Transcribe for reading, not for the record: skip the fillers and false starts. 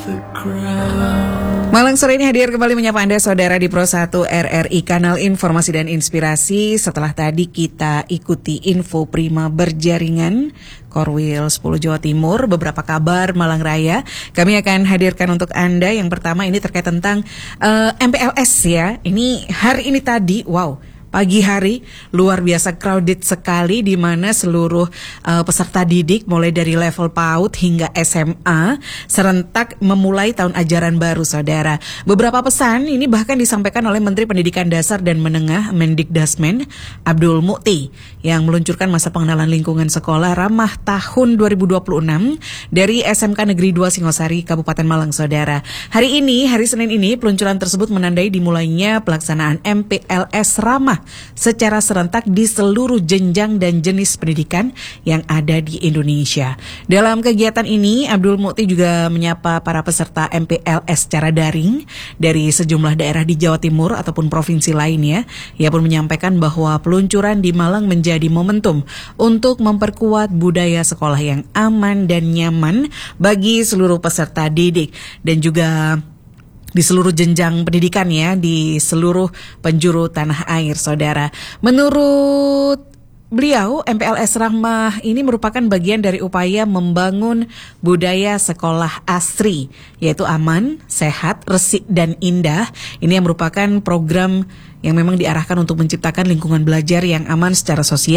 Malang sore ini hadir kembali menyapa Anda saudara di Pro 1 RRI Kanal Informasi dan Inspirasi. Setelah tadi kita ikuti info prima berjaringan Korwil 10 Jawa Timur, beberapa kabar Malang Raya. Kami akan hadirkan untuk Anda. Yang pertama ini terkait tentang MPLS ya. Ini hari ini tadi, pagi hari luar biasa crowded sekali, di mana seluruh peserta didik mulai dari level PAUD hingga SMA serentak memulai tahun ajaran baru, saudara. Beberapa pesan ini bahkan disampaikan oleh Menteri Pendidikan Dasar dan Menengah Mendikdasmen Abdul Mukti yang meluncurkan masa pengenalan lingkungan sekolah ramah tahun 2026 dari SMK Negeri 2 Singosari, Kabupaten Malang, saudara. Hari Senin ini, peluncuran tersebut menandai dimulainya pelaksanaan MPLS ramah secara serentak di seluruh jenjang dan jenis pendidikan yang ada di Indonesia. Dalam kegiatan ini, Abdul Mukti juga menyapa para peserta MPLS secara daring dari sejumlah daerah di Jawa Timur ataupun provinsi lainnya. Ia pun menyampaikan bahwa peluncuran di Malang menjadi momentum untuk memperkuat budaya sekolah yang aman dan nyaman bagi seluruh peserta didik dan juga di seluruh jenjang pendidikan ya, di seluruh penjuru tanah air, saudara. Menurut beliau, MPLS Ramah ini merupakan bagian dari upaya membangun budaya sekolah asri, yaitu aman, sehat, resik, dan indah. Ini yang merupakan program yang memang diarahkan untuk menciptakan lingkungan belajar yang aman secara sosial